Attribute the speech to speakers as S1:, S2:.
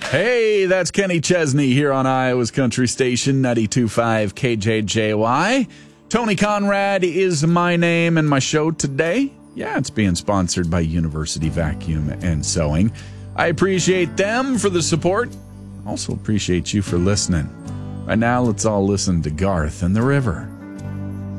S1: Hey, that's Kenny Chesney here on Iowa's Country Station, 92.5 KJJY. Tony Conrad is my name, and my show today, it's being sponsored by University Vacuum and Sewing. I appreciate them for the support. Also appreciate you for listening. Right now, let's all listen to Garth and the River.